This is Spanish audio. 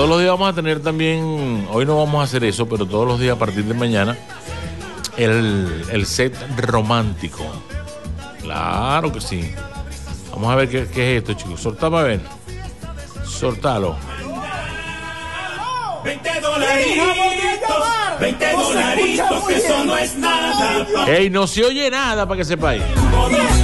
todos los días vamos a tener también, hoy no vamos a hacer eso, pero todos los días a partir de mañana, el set romántico. Claro que sí. Vamos a ver qué es esto, chicos. Soltame a ver. Soltalo. 20 dolaritos, que eso no es nada. Ey, no se oye nada para que sepáis.